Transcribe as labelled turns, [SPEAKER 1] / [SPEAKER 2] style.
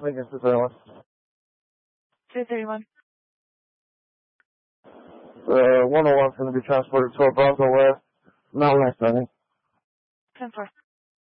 [SPEAKER 1] Lincoln surveillance.
[SPEAKER 2] 231.
[SPEAKER 1] 101's going to be transported to a Bronco West, Mount Lake, I think.
[SPEAKER 2] 10-4.